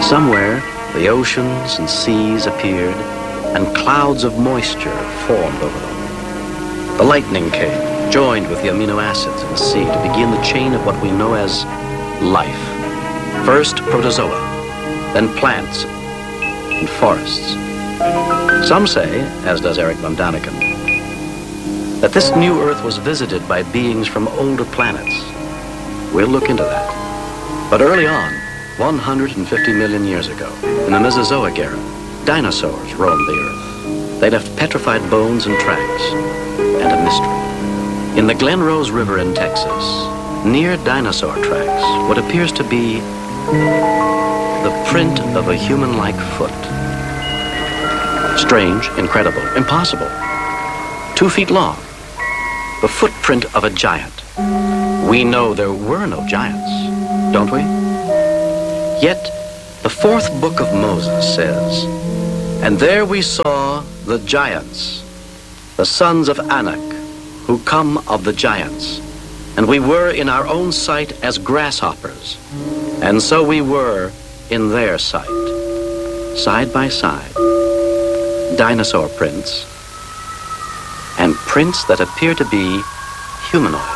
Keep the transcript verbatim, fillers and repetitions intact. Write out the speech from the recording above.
Somewhere, the oceans and seas appeared, and clouds of moisture formed over them. The lightning came, joined with the amino acids in the sea to begin the chain of what we know as life. First protozoa, then plants and forests. Some say, as does Eric von Daniken, that this new Earth was visited by beings from older planets. We'll look into that. But early on, one hundred fifty million years ago, in the Mesozoic era, dinosaurs roamed the Earth. They left petrified bones and tracks, and a mystery. In the Glen Rose River in Texas, near dinosaur tracks, what appears to be the print of a human-like foot. Strange, incredible, impossible. Two feet long, the footprint of a giant. We know there were no giants, don't we? Yet, the fourth book of Moses says, "And there we saw the giants, the sons of Anak, who come of the giants. And we were in our own sight as grasshoppers, and so we were in their sight." Side by side, dinosaur prints and prints that appear to be humanoid.